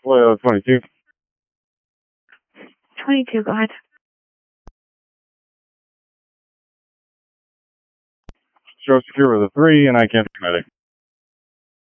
Well, 22. 22, go ahead. Show secure with a 3, and I can't medic.